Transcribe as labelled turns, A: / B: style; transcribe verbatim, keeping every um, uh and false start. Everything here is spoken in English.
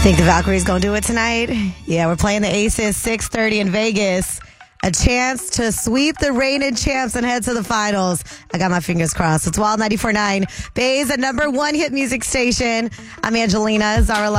A: Think the Valkyries gonna do it tonight? Yeah, we're playing the Aces, six thirty in Vegas. A chance to sweep the reigning champs and head to the finals. I got my fingers crossed. It's Wild ninety-four point nine, Bay's a number one hit music station. I'm Angelina, Zara.